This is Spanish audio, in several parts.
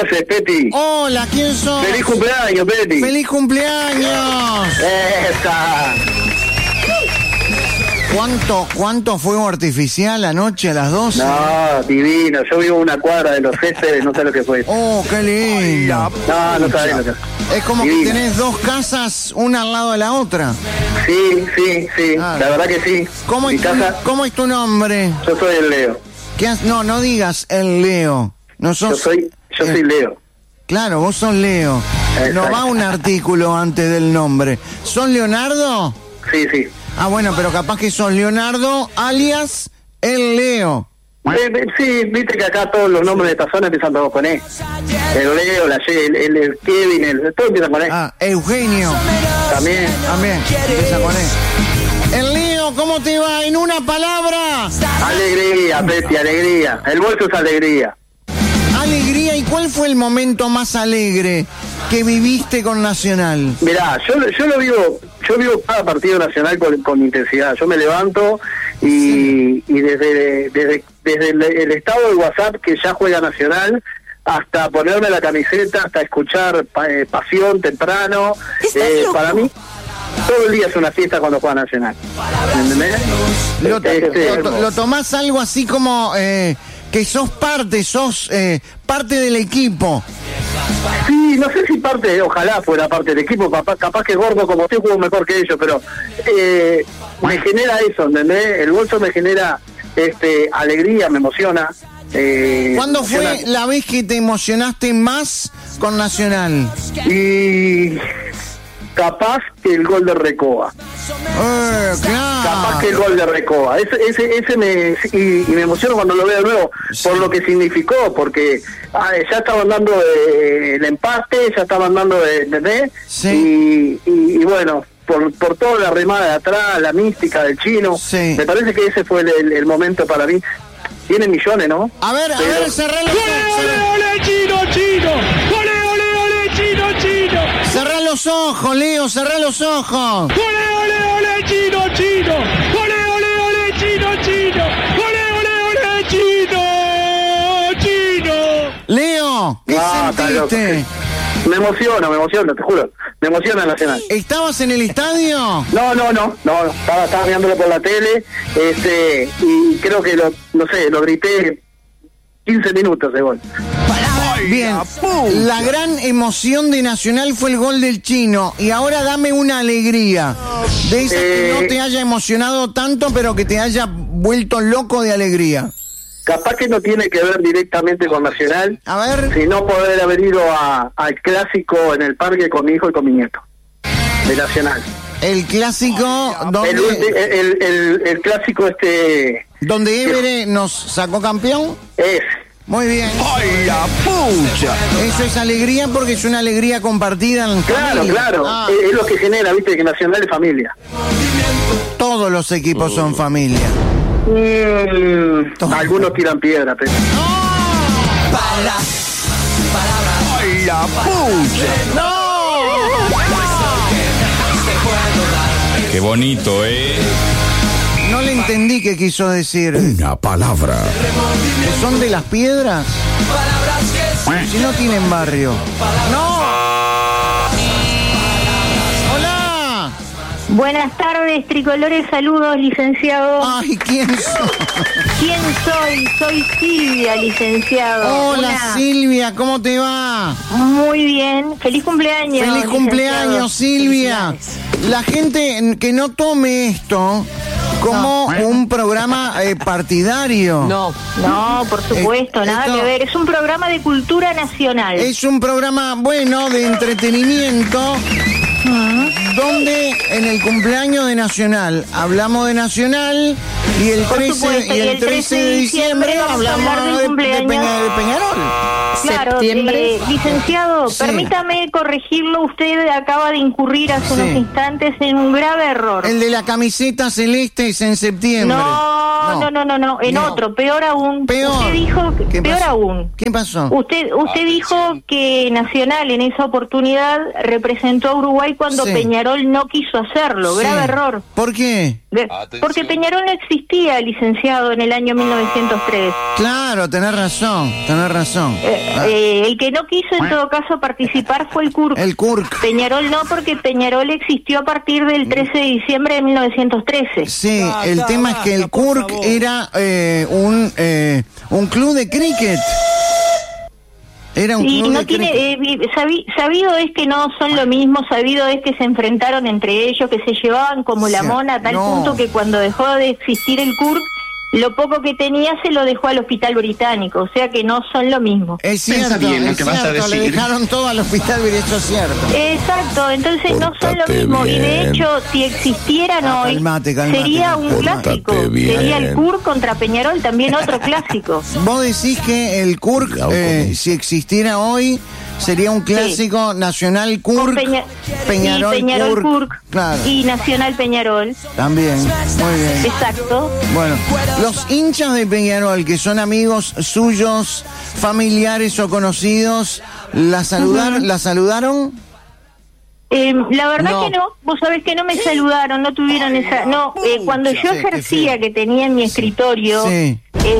haces, Peti? Hola, ¿quién sos? ¡Feliz cumpleaños, Peti! ¡Feliz cumpleaños! ¡Esa! ¿Cuánto fuego artificial anoche a las 12? No, divino. Yo vivo en una cuadra de los Céspedes, no sé lo que fue. ¡Oh, qué lindo! No sabés lo que es. Como divino. Que tenés dos casas, una al lado de la otra. Sí, la verdad que sí. ¿Cómo es tu nombre? Yo soy el Leo. No digas el Leo. No sos... Yo soy Leo. Claro, vos sos Leo. Exacto. No va un artículo antes del nombre. ¿Sos Leonardo? Sí. Ah, bueno, pero capaz que sos Leonardo alias el Leo. Sí, viste que acá todos los nombres de esta zona empiezan todos con E. El Leo, el Kevin, todo empieza con E. Ah, Eugenio. También empieza con E. El Leo, ¿cómo te va? En una palabra. Alegría, Peti, alegría. El bolso es alegría. Alegría, ¿y cuál fue el momento más alegre que viviste con Nacional? Mirá, yo vivo cada partido Nacional con intensidad. Yo me levanto y desde el estado de WhatsApp que ya juega Nacional hasta ponerme la camiseta, hasta escuchar Pasión temprano, para mí todo el día es una fiesta cuando juega Nacional. ¿Entendés? Lo tomás algo así como que sos parte del equipo. Sí, no sé si ojalá fuera parte del equipo, capaz que Gordo como usted jugó mejor que ellos, pero me genera eso, ¿entendés? El bolso me genera alegría, me emociona. ¿Cuándo fue la vez que te emocionaste más con Nacional? Y capaz que el gol de Recoba. Claro. Capaz que el gol de Recoba. Ese me emociona cuando lo veo de nuevo, por lo que significó, porque ya estaban dando el empate, ya estaban dando ¿entendés? Sí. Y bueno, por toda la remada de atrás, la mística del chino, sí. Me parece que ese fue el momento para mí. Tiene millones, ¿no? A ver, cerrá los ojos. ¡Ole, chino! ¡Ole, chino! Cerrá los ojos, Leo, cerrá los ojos. ¡Ole, chino! ¡Ole, chino! ¡Ole, chino! Leo, ¿qué sentiste? Me emociona, te juro. Me emociona Nacional. ¿Estabas en el estadio? No. Estaba mirándolo por la tele, y creo que lo grité 15 minutos de gol. Bien, la gran emoción de Nacional fue el gol del chino. Y ahora dame una alegría. De esa que no te haya emocionado tanto, pero que te haya vuelto loco de alegría. Capaz que no tiene que ver directamente con Nacional. A ver. Sino poder haber ido al clásico en el parque con mi hijo y con mi nieto. De Nacional. El clásico donde... El clásico ¿Donde Évere nos sacó campeón? Muy bien. ¡Ay, la pucha! Eso es alegría porque es una alegría compartida en familia. Claro. Es lo que genera, viste, que Nacional es familia. Todos los equipos son familia. Algunos tiran piedra, pero... ¡Ay, la pucha! ¡No! Qué bonito, No le entendí qué quiso decir. Una palabra. ¿Que son de las piedras? Si no tienen barrio. ¡No! ¡Hola! Buenas tardes, tricolores, saludos, licenciado. Ay, ¿quién soy? ¿Quién soy? Soy Silvia, licenciado. Hola, Silvia, ¿cómo te va? Muy bien, feliz cumpleaños. Feliz cumpleaños, Silvia. La gente que no tome esto como un programa partidario. No, por supuesto, nada que ver. Es un programa de cultura nacional. Es un programa, bueno, de entretenimiento, donde en el cumpleaños de Nacional hablamos de Nacional y el 13 de diciembre hablamos de Peñarol. Claro, licenciado, permítame corregirlo. Usted acaba de incurrir hace unos instantes en un grave error. El de la camiseta celeste es en septiembre. No, en otro, peor aún. Peor. Usted dijo ¿Qué Peor pasó? aún. ¿Qué pasó? Usted dijo que Nacional en esa oportunidad representó a Uruguay cuando Sí. Peñarol no quiso hacerlo. Grave Sí. error. ¿Por qué? Porque Peñarol no existía, licenciado, en el año 1903. Claro, tenés razón. El que no quiso en todo caso participar fue el CURC. El CURC. Peñarol no, porque Peñarol existió a partir del 13 de diciembre de 1913. Sí, el tema es que el CURC era un club de cricket. Era un Y club no de tiene, cricket. sabido es que no son lo mismo, sabido es que se enfrentaron entre ellos, que se llevaban como la Sí, mona, a tal no. punto que cuando dejó de existir el CURC, lo poco que tenía se lo dejó al Hospital Británico, o sea que no son lo mismo. Es cierto, bien lo es que vas a cierto, le decir. dejaron todo al hospital, eso es cierto. Exacto, entonces no son lo Pórtate mismo, y de bien. hecho, si existieran hoy, Calmate, sería un Pórtate clásico, bien. sería el CURC contra Peñarol, también otro clásico. Vos decís que el CURC, Cuidado con eso. si existiera hoy, sería un clásico Nacional Con CURC, Peñarol CURC Claro, y Nacional Peñarol, también, muy bien. exacto. Bueno, los hinchas de Peñarol, que son amigos suyos, familiares o conocidos, ¿la saludaron? La verdad No. que no, vos sabés que no me saludaron, no tuvieron esa... No, cuando yo Sí, qué ejercía, feo. que tenía en mi escritorio Sí.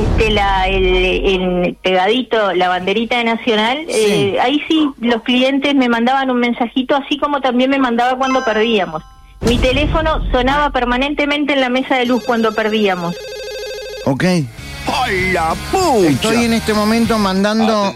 el pegadito, la banderita de Nacional, Sí. ahí sí los clientes me mandaban un mensajito, así como también me mandaba cuando perdíamos. Mi teléfono sonaba permanentemente en la mesa de luz cuando perdíamos. Ok. ¡Ay, la pucha! Estoy en este momento mandando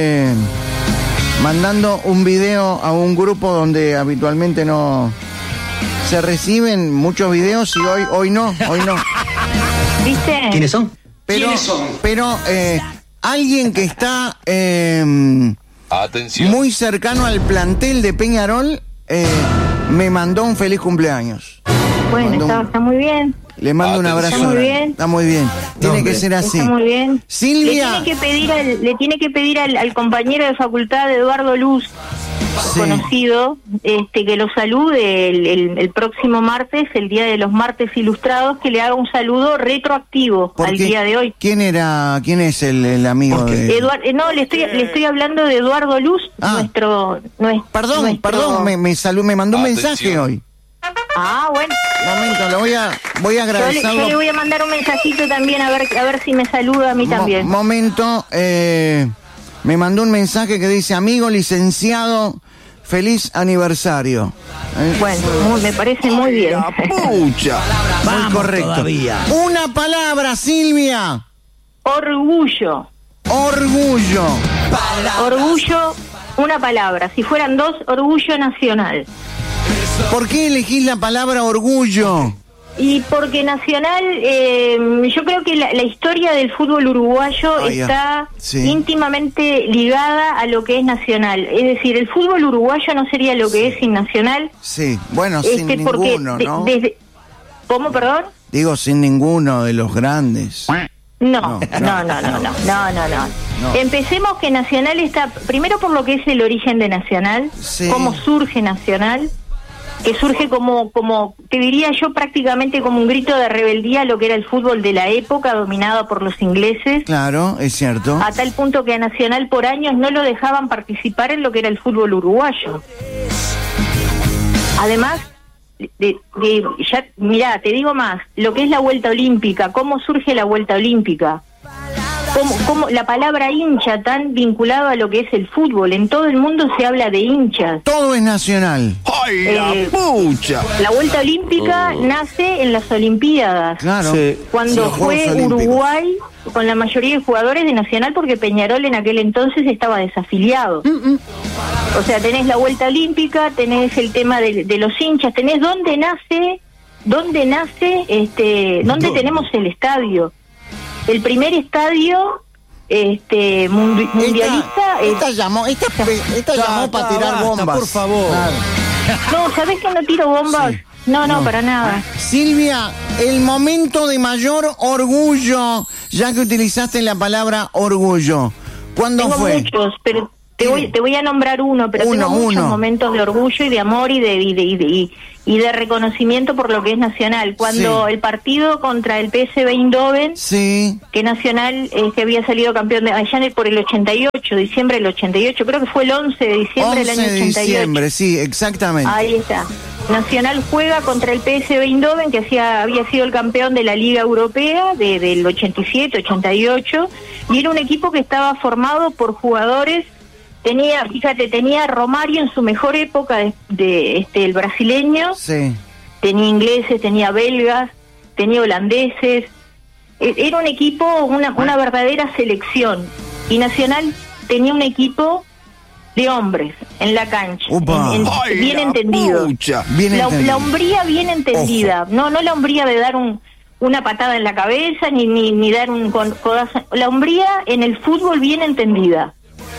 un video a un grupo donde habitualmente no se reciben muchos videos y hoy no. ¿Viste? ¿Quiénes son? Pero alguien que está Atención. muy cercano al plantel de Peñarol me mandó un feliz cumpleaños. Bueno, está muy bien. Le mando un abrazo. Está muy grande. bien. Está muy bien. Tiene hombre. que ser así. Está muy bien. Silvia. Le tiene que pedir al compañero de facultad, Eduardo Luz, Sí. conocido, que lo salude el próximo martes, el día de los martes ilustrados, que le haga un saludo retroactivo ¿Por al qué? día de hoy. ¿Quién es el amigo de...? Le estoy hablando de Eduardo Luz, Ah. nuestro... Perdón, me mandó un mensaje Atención. hoy. Ah, bueno. Un momento, voy a Yo agradecerlo. le voy a mandar un mensajito también a ver si me saluda a mí también. Momento, me mandó un mensaje que dice: amigo licenciado, feliz aniversario. Bueno, me parece muy bien. ¡La pucha! Muy correcto. todavía. Una palabra, Silvia. Orgullo. Orgullo. Orgullo, una palabra. Si fueran dos, orgullo nacional. ¿Por qué elegís la palabra orgullo? Y porque Nacional, yo creo que la historia del fútbol uruguayo está íntimamente ligada a lo que es Nacional. Es decir, el fútbol uruguayo no sería lo que es sin Nacional. Sí, bueno, sin porque ninguno, ¿no? ¿Cómo, perdón? Digo, sin ninguno de los grandes. No. Empecemos que Nacional está, primero por lo que es el origen de Nacional, Sí. cómo surge Nacional, que surge como, te diría yo, prácticamente como un grito de rebeldía a lo que era el fútbol de la época, dominado por los ingleses, Claro, es cierto. a tal punto que a Nacional por años no lo dejaban participar en lo que era el fútbol uruguayo. Además, ya, mirá, te digo más, lo que es la vuelta olímpica, cómo surge la vuelta olímpica, cómo la palabra hincha tan vinculado a lo que es el fútbol, en todo el mundo se habla de hinchas. Todo es nacional. ¡Ay, la pucha! La vuelta olímpica nace en las Olimpiadas, Claro. cuando Los Juegos fue Olímpicos. Uruguay con la mayoría de jugadores de Nacional, porque Peñarol en aquel entonces estaba desafiliado. O sea, tenés la vuelta olímpica, tenés el tema de los hinchas, tenés dónde tenemos el estadio. El primer estadio mundialista. Esta llamó para tirar basta, bombas. por favor. Claro. No, ¿sabés que no tiro bombas? Sí. No, para nada. Silvia, el momento de mayor orgullo, ya que utilizaste la palabra orgullo, ¿cuándo Tengo fue? muchos, pero Te voy a nombrar uno, pero tengo muchos momentos de orgullo y de amor y de reconocimiento por lo que es Nacional. Cuando el partido contra el PSV Eindhoven, que Nacional que había salido campeón allá por el 88, diciembre del 88, creo que fue el 11 de diciembre del año 88. 11 de diciembre, sí, exactamente. Ahí está. Nacional juega contra el PSV Eindhoven, que había sido el campeón de la Liga Europea del 87, 88, y era un equipo que estaba formado por jugadores. Tenía Romario en su mejor época el brasileño, tenía ingleses, tenía belgas, tenía holandeses, era un equipo, una verdadera selección, y Nacional tenía un equipo de hombres en la cancha, bien entendido. La hombría bien entendida, no la hombría de dar una patada en la cabeza ni dar un codazo, la hombría en el fútbol bien entendida.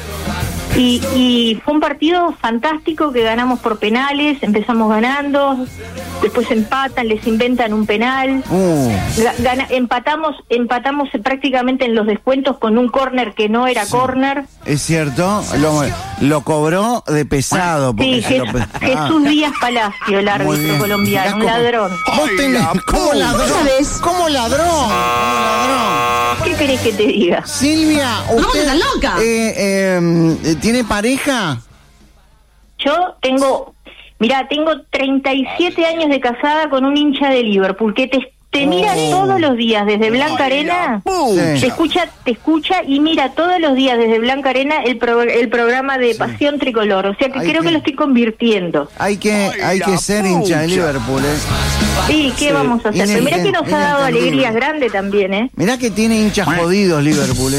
Y fue un partido fantástico que ganamos por penales, empezamos ganando, después empatan, les inventan un penal, empatamos prácticamente en los descuentos con un córner que no era córner. Es cierto, lo cobró de pesado. Sí, Jesús Díaz Palacio, el árbitro colombiano, un ladrón. ¿Cómo ladrón? ¿Cómo ladrón? ¿Qué querés que te diga? Silvia, ¿usted loca? ¿Tiene pareja? Yo tengo 37 años de casada con un hincha de Liverpool que te mira todos los días desde Blanca Arena, te escucha y mira todos los días desde Blanca Arena el programa de Pasión Tricolor, o sea que creo que lo estoy convirtiendo. Hay que ser hincha de Liverpool, Sí, ¿qué vamos a hacer? Pero mirá que nos ha dado alegrías grandes también, Mirá que tiene hinchas jodidos Liverpool,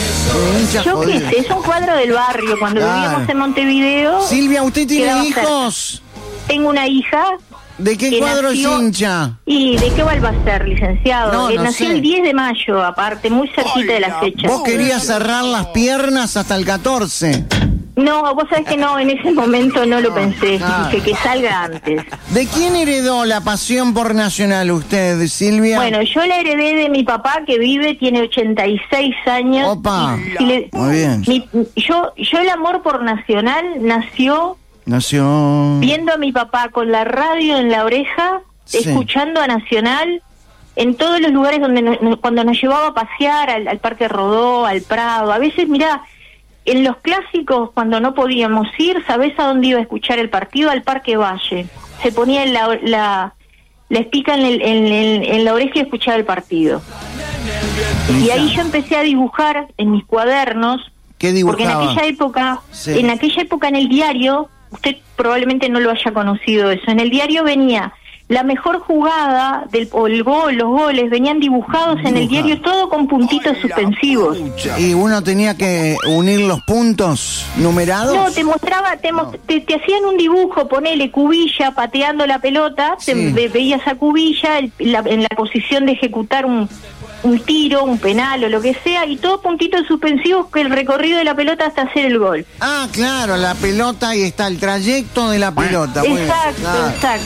Yo qué sé, es un cuadro del barrio. Cuando vivíamos en Montevideo... Silvia, ¿usted tiene hijos? Tengo una hija. ¿De qué cuadro es hincha? ¿Y de qué va a ser, licenciado? Nació el 10 de mayo, aparte, muy cerquita de la fecha. ¿Vos querías cerrar las piernas hasta el 14? No, vos sabés que no, en ese momento no lo pensé, dije que salga antes. ¿De quién heredó la pasión por Nacional usted, Silvia? Bueno, yo la heredé de mi papá que tiene 86 años. Opa, muy bien. Yo el amor por Nacional nació viendo a mi papá con la radio en la oreja, escuchando a Nacional en todos los lugares donde cuando nos llevaba a pasear, al Parque Rodó, al Prado. A veces, mirá, en los clásicos, cuando no podíamos ir, ¿sabés a dónde iba a escuchar el partido? Al Parque Valle. Se ponía la espica en la oreja y escuchaba el partido. Y ahí yo empecé a dibujar en mis cuadernos. ¿Qué dibujaba? Porque en aquella época en el diario, usted probablemente no lo haya conocido eso, en el diario venía la mejor jugada los goles venían dibujados en el diario, todo con puntitos suspensivos. ¿Y uno tenía que unir los puntos numerados? No, te mostraba, te hacían un dibujo, ponele Cubilla pateando la pelota, veías a Cubilla en la posición de ejecutar un tiro, un penal o lo que sea, y todo puntitos suspensivos que el recorrido de la pelota hasta hacer el gol. Ah, claro, la pelota, y está el trayecto de la pelota. Exacto.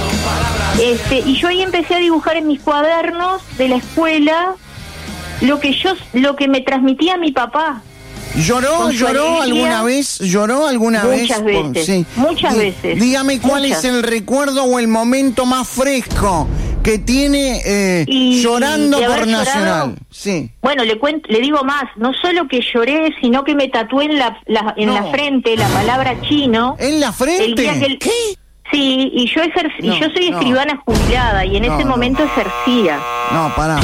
Y yo ahí empecé a dibujar en mis cuadernos de la escuela lo que me transmitía mi papá. ¿Lloró alguna vez? Muchas veces. Muchas veces. Dígame cuál es el recuerdo o el momento más fresco que tiene llorando por Nacional. Sí. Bueno, le digo más, no solo que lloré, sino que me tatué en la frente la palabra chino. ¿En la frente? ¿Qué? Sí, y yo soy escribana jubilada y en ese momento ejercía. No, pará.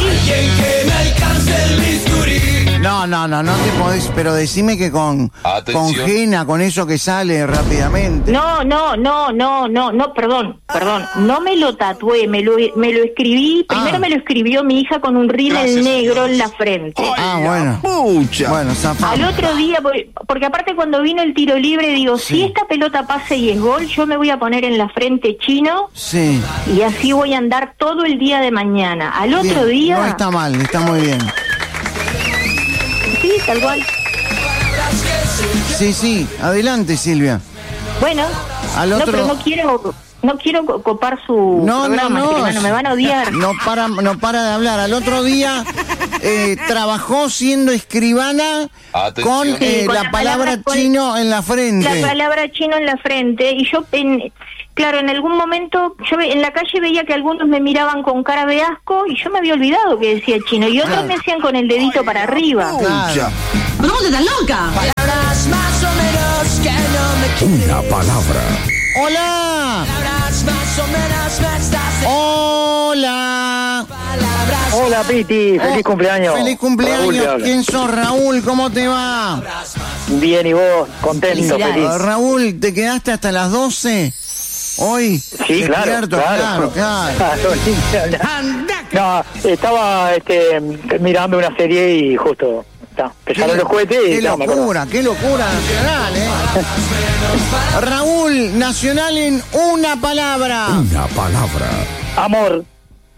No te podés, pero decime que con henna, con eso que sale rápidamente. No, perdón, no me lo tatué, me lo escribí, primero me lo escribió mi hija con un rímel negro en la frente. Bueno. Bueno, zafamos. Al otro día, porque aparte cuando vino el tiro libre, digo, si esta pelota pasa y es gol, yo me voy a poner en la frente chino, y así voy a andar todo el día de mañana. Al otro día... No está mal, está muy bien. Sí, tal cual. Sí, adelante, Silvia. Bueno, pero no quiero copar su programa, no, me van a odiar. No para de hablar. Al otro día trabajó siendo escribana con la palabra chino en la frente. La palabra chino en la frente. Y yo, claro, en algún momento, yo en la calle veía que algunos me miraban con cara de asco y yo me había olvidado que decía chino. Y otros me hacían con el dedito para arriba. Claro. ¿Pero vos estás loca? Palabras más o menos que no me Una palabra. ¡Hola! Palabras más o menos me estás de... ¡Hola! Palabras Hola Piti, feliz cumpleaños. ¡Feliz cumpleaños! ¿Quién sos, Raúl? ¿Cómo te va? Bien, y vos, contento, feliz. Raúl, ¿te quedaste hasta las 12? ¿Hoy? Sí, claro. Claro. No, estaba mirando una serie y justo empezaron los cohetes y... qué locura nacional, Raúl, nacional en una palabra. Una palabra. Amor.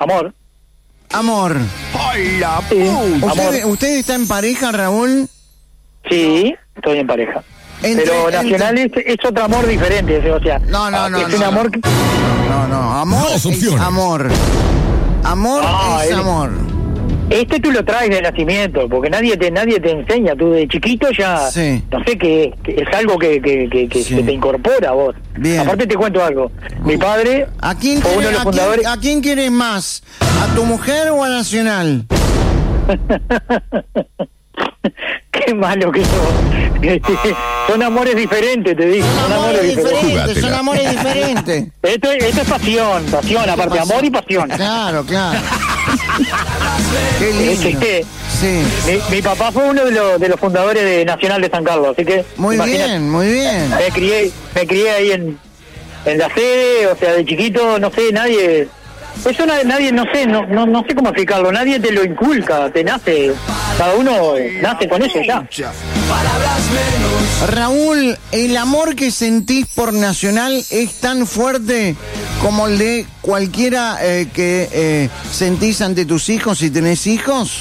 ¡Hola, ¿Usted está en pareja, Raúl? Sí, estoy en pareja. Pero nacional es otro amor diferente, o sea... No. Es un amor que... No, amor Dos es opciones. amor. Amor es amor. Tú lo traes de nacimiento, porque nadie te enseña. Tú de chiquito ya, Sí. no sé, que es algo que Sí. se te incorpora a vos. Bien. Aparte te cuento algo. Mi padre ¿A quién fue uno de quieres, los fundadores... ¿A quién quieres más? ¿A tu mujer o a Nacional? Qué malo que sos. Son amores diferentes, te digo. Son amores diferentes, Júgatela. son amores diferentes. Esto es pasión, aparte, amor y pasión. Claro. Qué lindo. Sí. Mi papá fue uno de los fundadores de Nacional de San Carlos, así que... Muy imagínate, bien. Me crié ahí en la sede, o sea, de chiquito, no sé, nadie... Eso nadie, no sé cómo explicarlo, nadie te lo inculca, te nace, cada uno nace con eso ya. Raúl, ¿el amor que sentís por Nacional es tan fuerte como el de cualquiera que sentís ante tus hijos si tenés hijos?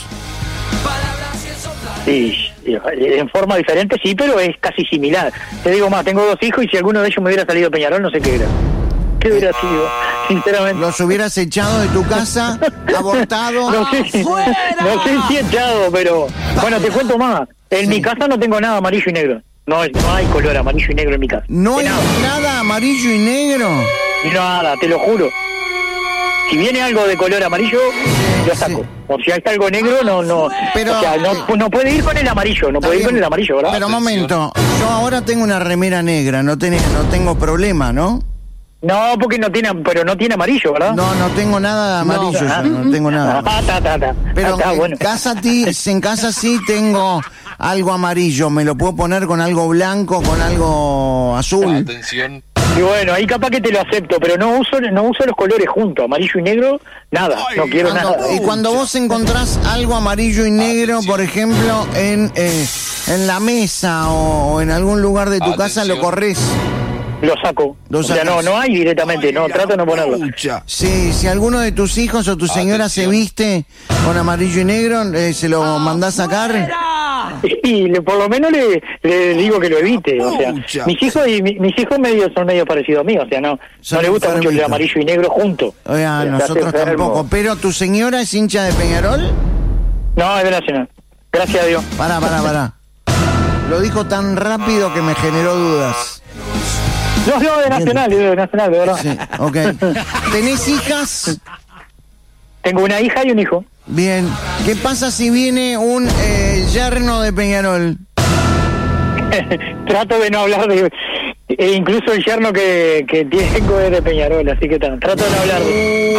Sí, en forma diferente sí, pero es casi similar. Te digo más, tengo 2 hijos y si alguno de ellos me hubiera salido Peñarol, no sé qué era. ¿Qué hubiera sido? Sinceramente. ¿Los hubieras echado de tu casa? ¿Abortado? No sé si echado, pero... Bueno, te cuento más. En mi casa no tengo nada amarillo y negro. No hay color amarillo y negro en mi casa. ¿No hay nada. nada amarillo y negro? Nada, te lo juro. Si viene algo de color amarillo, lo saco. Sí. O si hay algo negro, no. Pero, o sea, no puede ir con el amarillo, no puede ir con el amarillo, ¿verdad? Pero un momento, yo ahora tengo una remera negra, no tengo problema, ¿no? No, porque no tiene amarillo, ¿verdad? No tengo nada de amarillo, no tengo nada. Pero bueno. En casa sí tengo algo amarillo, me lo puedo poner con algo blanco, con algo azul. Atención. Y bueno, ahí capaz que te lo acepto, pero no uso los colores juntos, amarillo y negro, nada, no quiero nada. Y cuando vos encontrás algo amarillo y negro, por ejemplo, en la mesa o en algún lugar de tu casa, lo corres. Lo saco. Lo O sea, sacas. no hay directamente, trato de no ponerlo. Sí, si alguno de tus hijos o tu señora se viste con amarillo y negro, se lo mandás sacar. Y por lo menos le digo que lo evite, o sea, mis hijos son medio parecidos a mí, o sea, no le gusta mucho el amarillo y negro juntos. Oiga, nosotros tampoco. Pero ¿tu señora es hincha de Peñarol? No, es de Nacional. Gracias a Dios. Pará. Lo dijo tan rápido que me generó dudas. No, de Nacional, de verdad. Sí, ok. ¿Tenés hijas? Tengo una hija y un hijo. Bien. ¿Qué pasa si viene un yerno de Peñarol? Trato de no hablar de... incluso el yerno que tengo es de Peñarol, así que trato de no hablar de...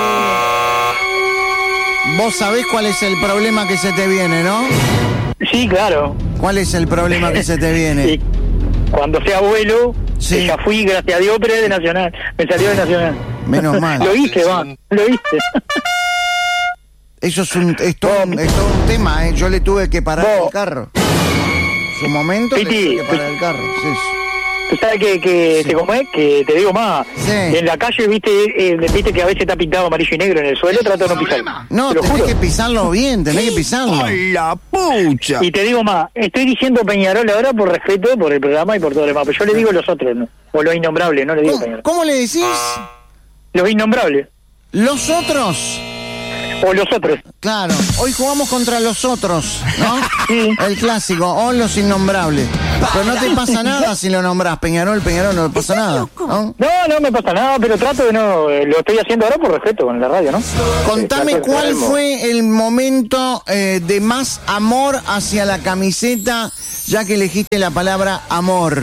Vos sabés cuál es el problema que se te viene, ¿no? Sí, claro. ¿Cuál es el problema que se te viene? Sí. Cuando sea abuelo, Sí. ya fui, gracias a Dios, pero es de Nacional. Me salió de Nacional. Menos mal. Lo hice, lo hice. Eso es todo un tema, ¿eh? Yo le tuve que parar el carro. En su momento le Piti, tuve que parar el carro. Sí. Tú sabes que Sí. ¿cómo es? Que te digo más. Sí. En la calle, viste que a veces está pintado amarillo y negro en el suelo, trato de no pisar. No, Te lo tenés juro. que pisarlo bien, tenés que pisarlo. ¡La pucha! Y te digo más, estoy diciendo Peñarol ahora por respeto por el programa y por todo lo demás, pero yo le digo los otros, ¿no? O los innombrables, no le digo Peñarol. ¿Cómo le decís? Los innombrables. Los otros. O los otros. Claro, hoy jugamos contra los otros, ¿no? Sí. El clásico, o los innombrables. Pero no te pasa nada si lo nombrás, Peñarol, no te pasa nada, ¿no? No me pasa nada, pero trato de no... Lo estoy haciendo ahora por respeto con la radio, ¿no? Contame cuál fue el momento de más amor hacia la camiseta, ya que elegiste la palabra amor.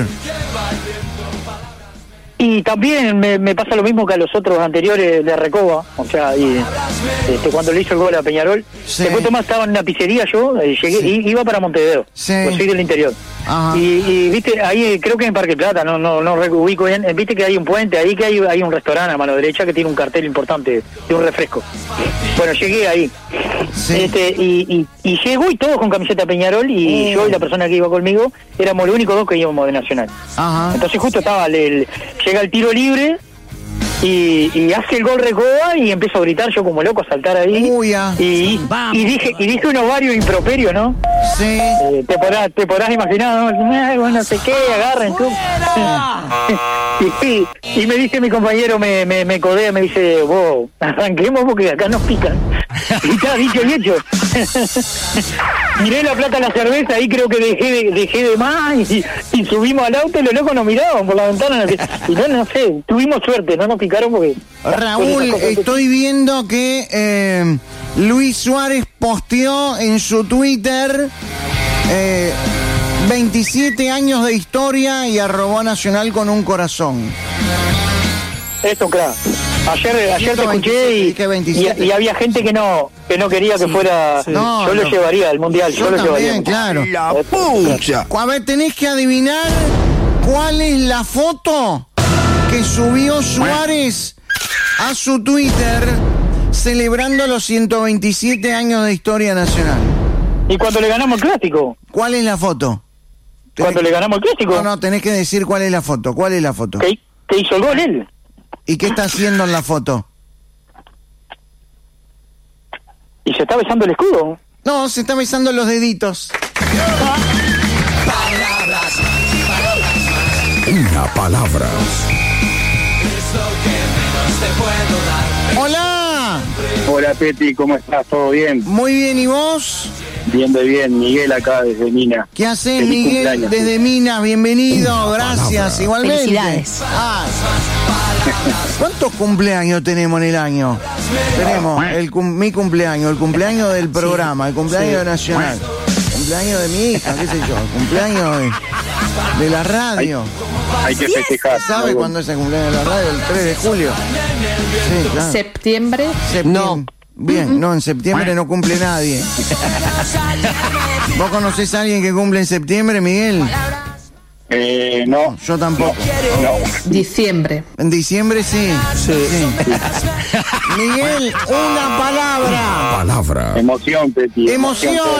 Y también me pasa lo mismo que a los otros anteriores de Recoba, o sea, cuando le hizo el gol a Peñarol. Sí. Después Tomás estaba en una pizzería, yo llegué, iba para Montevideo, Sí. pues soy del interior. Ajá. Y viste, ahí creo que en Parque Plata, no ubico bien, viste que hay un puente, ahí que hay un restaurante a mano derecha que tiene un cartel importante de un refresco. Bueno, llegué ahí. Sí. Y llegó y todos con camiseta Peñarol, y yo y la persona que iba conmigo éramos los únicos dos que íbamos de Nacional. Ajá. Entonces justo estaba, llega el tiro libre y hace el gol Recoba y empiezo a gritar yo como loco, a saltar ahí. Uy, ya. Y dije unos varios improperios, ¿no? Sí. Te podrás imaginar, ¿no? Ay, bueno, no sé qué, agarren tú. Y me dice mi compañero, me codea, me dice, vos, arranquemos porque acá nos pican. Y está dicho y hecho. Miré la plata de la cerveza, ahí creo que dejé de más y subimos al auto y los locos nos miraban por la ventana. Y no sé, tuvimos suerte, no nos picaron porque... Raúl, estoy viendo que Luis Suárez posteó en su Twitter 27 años de historia y arrobó a Nacional con un corazón. Esto, claro. Ayer te escuché y había gente que no quería que fuera... Sí. No, yo lo llevaría al Mundial, yo lo también, llevaría. claro. La pucha. A ver, tenés que adivinar cuál es la foto que subió Suárez a su Twitter celebrando los 127 años de historia nacional. ¿Y cuando le ganamos el Clásico? ¿Cuál es la foto? ¿Cuando le ganamos el Clásico? No, tenés que decir cuál es la foto. ¿Cuál es la foto? ¿Que hizo el gol él? ¿Y qué está haciendo en la foto? ¿Y se está besando el escudo? No, se está besando los deditos. Una palabra. ¡Hola! Hola Peti, ¿cómo estás? ¿Todo bien? Muy bien, ¿y vos? Bien, Miguel acá desde Minas. ¿Qué haces, Feliz Miguel? cumpleaños. Desde Minas, bienvenido, gracias, igualmente. Felicidades. ¿Cuántos cumpleaños tenemos en el año? Tenemos mi cumpleaños, el cumpleaños del programa, el cumpleaños de Nacional, el cumpleaños de mi hija, qué sé yo, el cumpleaños de la radio. Hay que festejar. ¿Sabe cuándo es el cumpleaños de la radio? El 3 de julio. Sí, claro. Septiembre. No. Bien, no, en septiembre no cumple nadie. ¿Vos conocés a alguien que cumple en septiembre, Miguel? No. Yo tampoco. No. Diciembre. En diciembre sí. Sí. Miguel, una palabra. Palabra. Emoción, Peti. Emoción.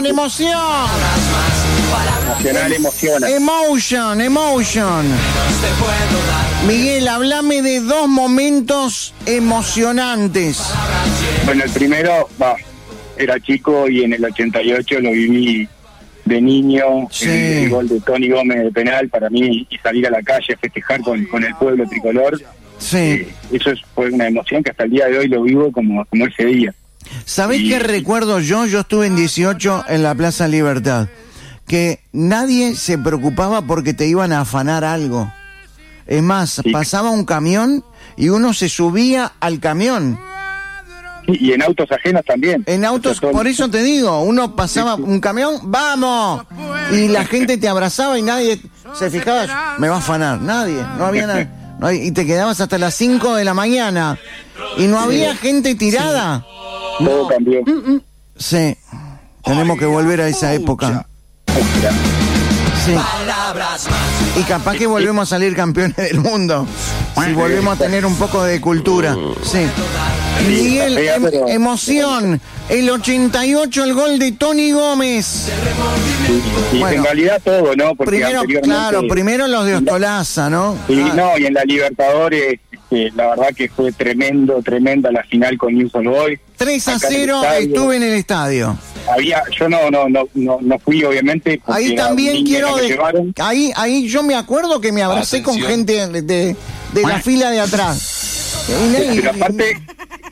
Nacional emociona. Emotion. Miguel, hablame de dos momentos emocionantes. Bueno, el primero, era chico y en el 88 lo viví de niño. Sí. El gol de Tony Gómez de penal para mí y salir a la calle a festejar con el pueblo tricolor. Sí. Eso fue una emoción que hasta el día de hoy lo vivo como ese día. ¿Sabés qué recuerdo yo? Yo estuve en 18 en la Plaza Libertad. Que nadie se preocupaba porque te iban a afanar algo. Es más, pasaba un camión y uno se subía al camión. Y en autos ajenos también. En autos, por eso te digo, uno pasaba un camión, ¡vamos! Y la gente te abrazaba y nadie se fijaba, me va a afanar. Nadie, no había nadie. Y te quedabas hasta las 5 de la mañana. Y no había gente tirada. Todo cambió. Sí, tenemos que volver a esa época. Sí. Y capaz que volvemos a salir campeones del mundo. Si volvemos a tener un poco de cultura. Sí. Miguel, emoción. El 88, el gol de Tony Gómez. Y en realidad todo, ¿no? Porque primero los de Ostolaza, ¿no? Y en la Libertadores, la verdad que fue tremenda la final con Newell's Old Boys. 3-0, estuve en el estadio. Yo no fui, obviamente. Ahí también quiero... Ahí yo me acuerdo que me abracé con gente de la fila de atrás. Pero aparte,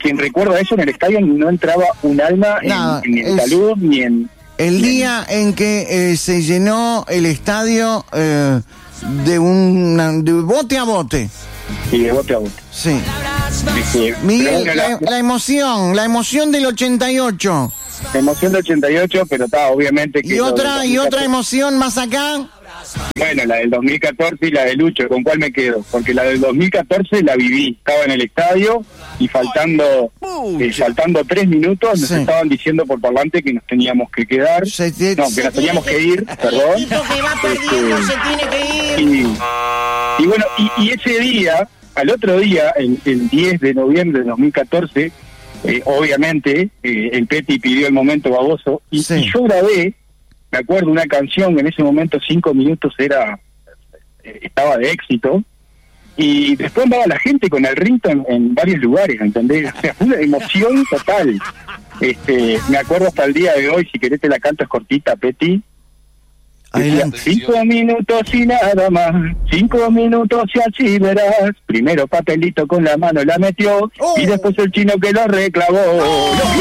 quien recuerda eso, en el estadio no entraba un alma en el saludo ni en... El día en que se llenó el estadio de bote a bote. Sí, de bote a bote. Sí. Sí. Miguel, la emoción del 88. La emoción del 88, pero está obviamente que... ¿Y otra emoción más acá? Bueno, la del 2014 y la de Lucho, ¿con cuál me quedo? Porque la del 2014 la viví, estaba en el estadio y faltando 3 minutos nos estaban diciendo por parlante que nos teníamos que quedar, que nos teníamos que ir, perdón. El equipo que va perdiendo se tiene que ir. Y bueno, y ese día, al otro día, el 10 de noviembre de 2014, obviamente el Peti pidió el momento baboso y yo grabé, me acuerdo, una canción, en ese momento 5 minutos estaba de éxito, y después andaba la gente con el ringtone en varios lugares, ¿entendés? O sea, fue una emoción total. Me acuerdo hasta el día de hoy, si querés te la canto, es cortita, Peti. Adelante. 5 minutos y nada más, 5 minutos y así verás. Primero papelito con la mano la metió, y después el chino que lo reclavó.